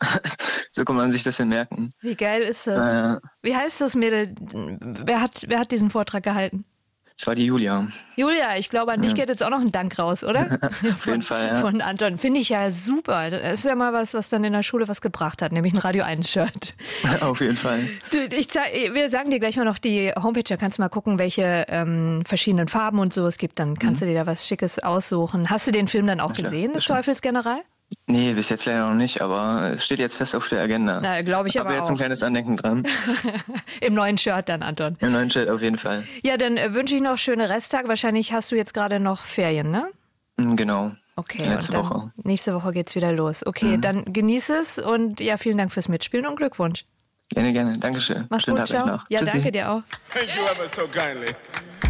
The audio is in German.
So kann man sich das denn merken. Wie geil ist das? Wie heißt das Mädel? Wer hat diesen Vortrag gehalten? Das war die Julia. Julia, ich glaube, an dich geht jetzt auch noch ein Dank raus, oder? Auf jeden Fall, ja. Von Anton. Finde ich ja super. Das ist ja mal was dann in der Schule was gebracht hat, nämlich ein Radio 1-Shirt. Auf jeden Fall. Wir sagen dir gleich mal noch die Homepage, da kannst du mal gucken, welche verschiedenen Farben und so es gibt. Dann kannst du dir da was Schickes aussuchen. Hast du den Film dann auch gesehen, des Teufelsgeneral? Nee, bis jetzt leider noch nicht, aber es steht jetzt fest auf der Agenda. Na, glaube ich aber jetzt auch. ein kleines Andenken dran. Im neuen Shirt dann, Anton. Im neuen Shirt auf jeden Fall. Ja, dann wünsche ich noch schöne Resttage. Wahrscheinlich hast du jetzt gerade noch Ferien, ne? Genau. Okay, letzte Woche. Nächste Woche geht's wieder los. Okay, dann genieß es und ja, vielen Dank fürs Mitspielen und Glückwunsch. Gerne. Dankeschön. Mach's Schönen gut, Tag ciao. noch. Ja, Tschüssi. danke dir auch. Thank you ever so kindly.